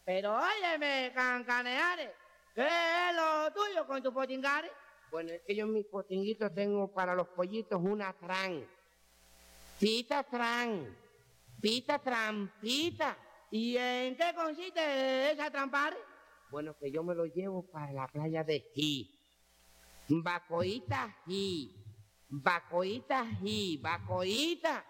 Pero óyeme, Cancaneares, ¿qué es lo tuyo con tu potingares? Bueno, es que yo en mis potinguitos tengo para los pollitos una tran. Pita tran, pita trampita. ¿Y en qué consiste esa trampare? Bueno, que yo me lo llevo para la playa de Ji. Bacoita Ji, bacoita Ji, bacoita.